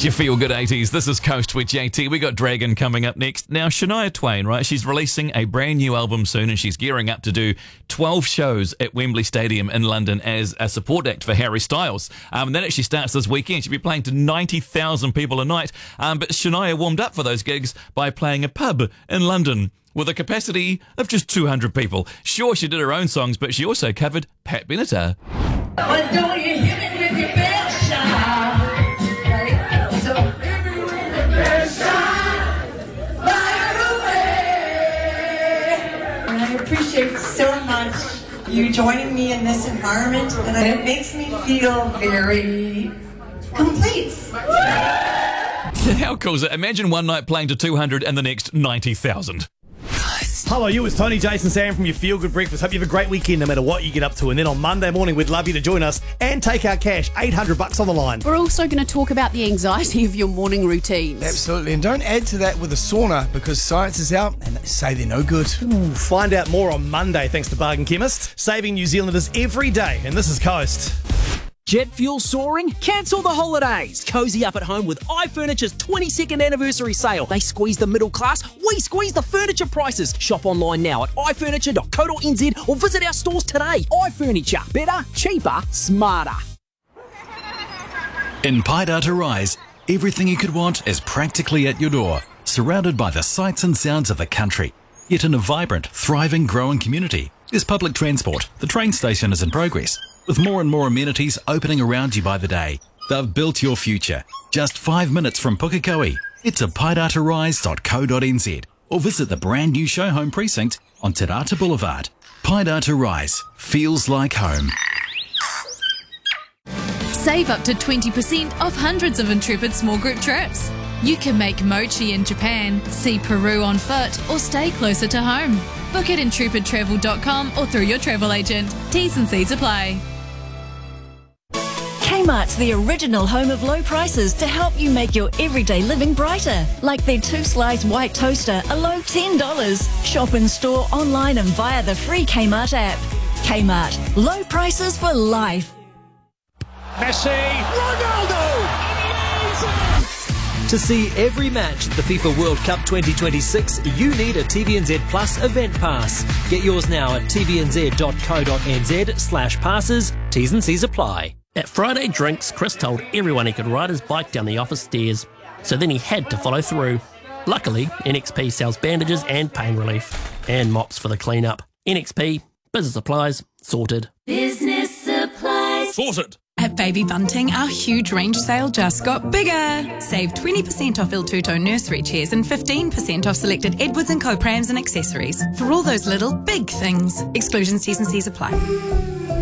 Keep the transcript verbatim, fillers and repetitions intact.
It's your Feel Good eighties. This is Coast with J T. We got Dragon coming up next. Now, Shania Twain, right? She's releasing a brand new album soon, and she's gearing up to do twelve shows at Wembley Stadium in London as a support act for Harry Styles. Um, and that actually starts this weekend. She'll be playing to ninety thousand people a night. Um, but Shania warmed up for those gigs by playing a pub in London with a capacity of just two hundred people. Sure, she did her own songs, but she also covered Pat Benatar. But don't you hit it with your best shot? Right? So, hit it with your best shot. Fire away. And I appreciate so much you joining me in this environment, and it makes me feel very complete. How cool is it? Imagine one night playing to two hundred and the next ninety thousand. Hello, you. It's Tony, Jason, Sam from your Feel Good Breakfast. Hope you have a great weekend no matter what you get up to. And then on Monday morning, we'd love you to join us and take our cash. eight hundred bucks on the line. We're also going to talk about the anxiety of your morning routines. Absolutely. And don't add to that with a sauna, because science is out and they say they're no good. Ooh, find out more on Monday thanks to Bargain Chemist. Saving New Zealanders every day. And this is Coast. Jet fuel soaring? Cancel the holidays. Cozy up at home with iFurniture's twenty-second anniversary sale. They squeeze the middle class, we squeeze the furniture prices. Shop online now at i furniture dot co dot n z or visit our stores today. iFurniture. Better, cheaper, smarter. In Paidata Rise, everything you could want is practically at your door, surrounded by the sights and sounds of the country. Yet in a vibrant, thriving, growing community, there's public transport. The train station is in progress, with more and more amenities opening around you by the day. They've built your future. Just five minutes from Pukekohe. It's a paidata rise dot co dot n z or visit the brand new show home precinct on Te Rata Boulevard. Paidata Rise feels like home. Save up to twenty percent off hundreds of Intrepid small group trips. You can make mochi in Japan, see Peru on foot, or stay closer to home. Book at intrepid travel dot com or through your travel agent. T's and C's apply. Kmart's the original home of low prices to help you make your everyday living brighter. Like their two-slice white toaster, a low ten dollars. Shop in store, online and via the free Kmart app. Kmart, low prices for life. Messi, Ronaldo! To see every match at the FIFA World Cup twenty twenty-six, you need a T V N Z Plus event pass. Get yours now at t v n z dot co dot n z slash passes. T's and C's apply. At Friday Drinks, Chris told everyone he could ride his bike down the office stairs, so then he had to follow through. Luckily, N X P sells bandages and pain relief, and mops for the clean-up. N X P, business supplies, sorted. Business supplies. Sorted. At Baby Bunting, our huge range sale just got bigger. Save twenty percent off Il Tutto nursery chairs and fifteen percent off selected Edwards and Co prams and accessories. For all those little, big things. Exclusions, T's and C's apply.